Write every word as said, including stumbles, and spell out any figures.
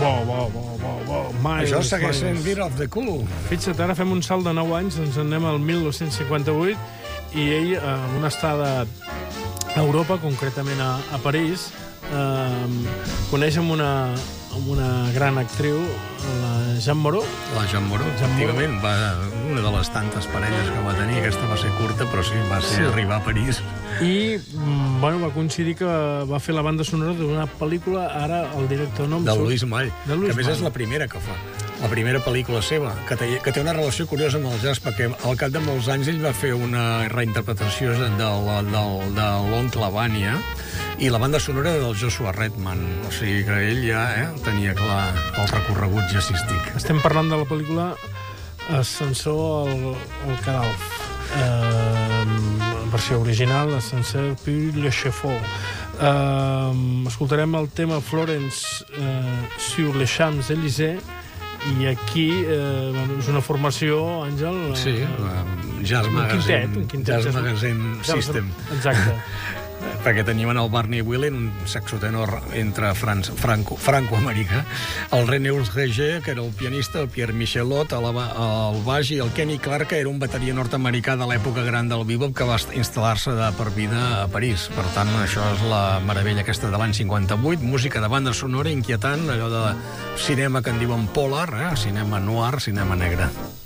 bo, bo, bo, bo, bo. Miles, Això segueix sent Miles. Beat of the Cool. Fixa't, ara fem un salt de nou anys, ens en anem al mil nou-cents cinquanta-vuit i ell, en una estada a Europa, concretament a, a París, eh, coneix amb una, amb una gran actriu, la Jeanne Moreau. La Jeanne Moreau, efectivament, va, una de les tantes parelles que va tenir. Aquesta va ser curta, però sí, va ser Sí. arribar a París. I, mm, bueno, va coincidir que va fer la banda sonora d'una pel·lícula, ara el director no em Del surt. Lluís Mall, De Lluís que a més Mall. és la primera que fa. La primera pel·lícula seva, que té, que té una relació curiosa amb el jazz, perquè al cap de molts anys ell va fer una reinterpretació de, de, de, de l'Oncle Vanya, i la banda sonora era del Joshua Redman. O sigui que ell ja eh, tenia clar el recorregut jazzístic. Estem parlant de la pel·lícula Ascensor al, al Cadalf. Eh, versió original, Ascensor puis le Chefaux. Eh, escoltarem el tema Florence eh, sur les Champs-Élysées, i aquí eh, bueno, és una formació, Àngel... Sí, uh, Jazz Magazine, un quintet, un quintet, Jazz jazz- Magazine jazz- System. Exacte. Perquè teníem el Barney Whelan, un saxotenor entre Franc franco, franco-americà, el René Urgé, que era el pianista, el Pierre Michelot, el, el baix, i el Kenny Clark, que era un bateria nord-americà de l'època gran del bebop, que va instal·lar-se de per vida a París. Per tant, això és la meravella aquesta de l'any cinquanta-vuit, música de banda sonora inquietant, allò de cinema que en diuen polar, eh? Cinema noir, cinema negre.